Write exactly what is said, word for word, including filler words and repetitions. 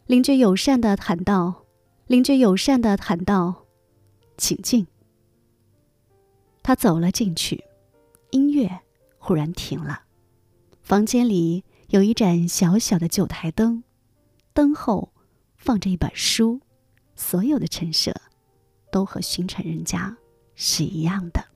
邻居友善地喊道，邻居友善地喊道，请进。他走了进去，音乐忽然停了。房间里有一盏小小的旧台灯，灯后放着一本书，所有的陈设都和寻常人家是一样的。